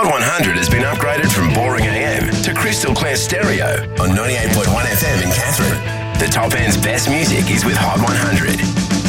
Hot 100 has been upgraded from boring AM to crystal clear stereo on 98.1 FM in Catherine. The top end's best music is with Hot 100.